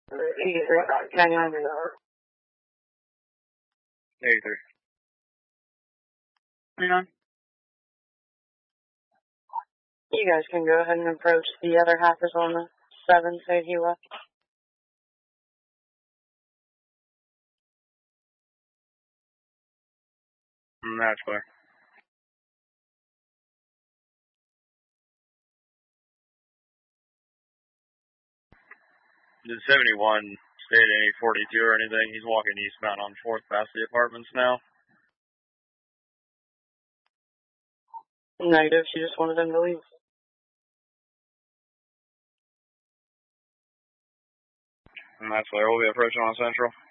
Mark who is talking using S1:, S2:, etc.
S1: 83. Hang on. You guys can go ahead and approach the other half is on the 7, say he left. That's clear. Did 71 stay at any 42 or anything? He's walking eastbound on 4th past the apartments now. Negative. She just wanted him to leave. And that's where we'll be approaching on Central.